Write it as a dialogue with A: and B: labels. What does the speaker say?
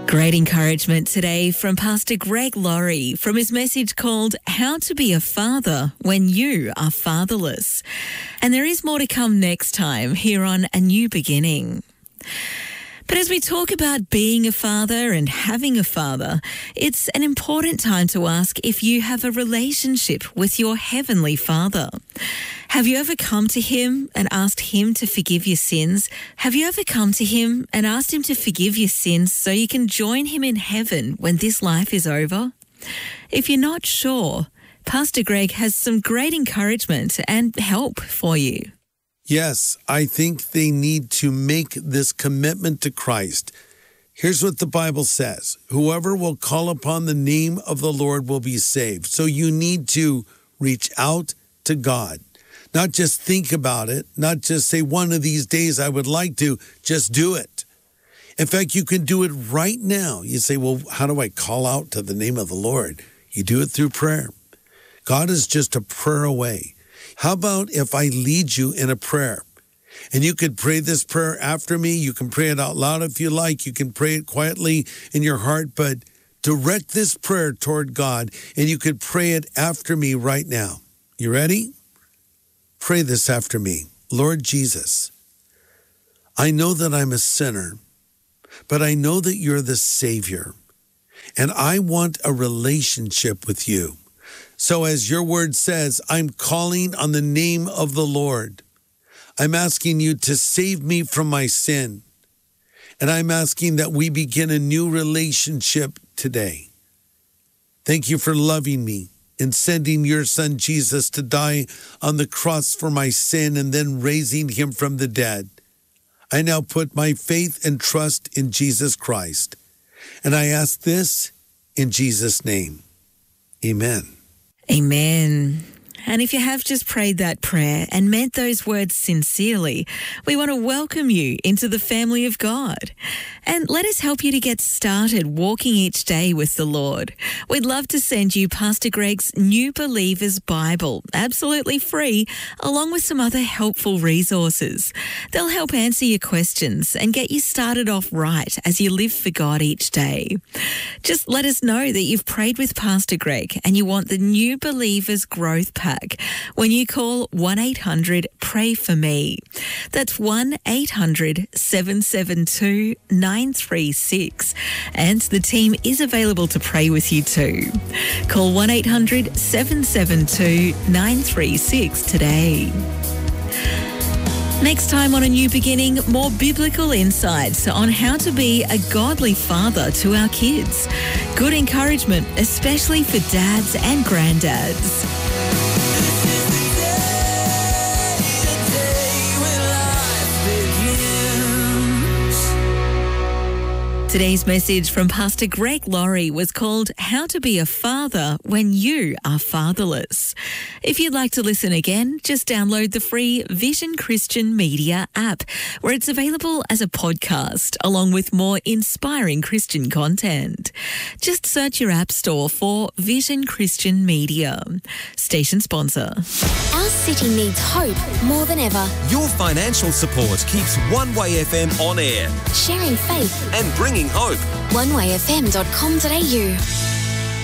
A: Great encouragement today from Pastor Greg Laurie from his message called How to Be a Father When You Are Fatherless. And there is more to come next time here on A New Beginning. But as we talk about being a father and having a father, it's an important time to ask if you have a relationship with your Heavenly Father. Have you ever come to Him and asked Him to forgive your sins? Have you ever come to Him and asked Him to forgive your sins so you can join Him in heaven when this life is over? If you're not sure, Pastor Greg has some great encouragement and help for you.
B: Yes, I think they need to make this commitment to Christ. Here's what the Bible says. Whoever will call upon the name of the Lord will be saved. So you need to reach out to God. Not just think about it, not just say one of these days I would like to, just do it. In fact, you can do it right now. You say, well, how do I call out to the name of the Lord? You do it through prayer. God is just a prayer away. How about if I lead you in a prayer? And you could pray this prayer after me. You can pray it out loud if you like. You can pray it quietly in your heart, but direct this prayer toward God, and you could pray it after me right now. You ready? Pray this after me. Lord Jesus, I know that I'm a sinner, but I know that you're the Savior, and I want a relationship with you. So as your word says, I'm calling on the name of the Lord. I'm asking you to save me from my sin. And I'm asking that we begin a new relationship today. Thank you for loving me and sending your son Jesus to die on the cross for my sin and then raising him from the dead. I now put my faith and trust in Jesus Christ. And I ask this in Jesus' name. Amen.
A: Amen. And if you have just prayed that prayer and meant those words sincerely, we want to welcome you into the family of God. And let us help you to get started walking each day with the Lord. We'd love to send you Pastor Greg's New Believers Bible, absolutely free, along with some other helpful resources. They'll help answer your questions and get you started off right as you live for God each day. Just let us know that you've prayed with Pastor Greg and you want the New Believers Growth Pack when you call 1-800-PRAY-FOR-ME. That's 1-800-772-936. And the team is available to pray with you too. Call 1-800-772-936 today. Next time on A New Beginning, more biblical insights on how to be a godly father to our kids. Good encouragement, especially for dads and granddads. Today's message from Pastor Greg Laurie was called How to Be a Father When You Are Fatherless. If you'd like to listen again, just download the free Vision Christian Media app, where it's available as a podcast, along with more inspiring Christian content. Just search your app store for Vision Christian Media. Station sponsor.
C: Our city needs hope more than ever.
D: Your financial support keeps One Way FM on air,
C: Sharing faith
D: and bringing hope.
C: onewayfm.com.au.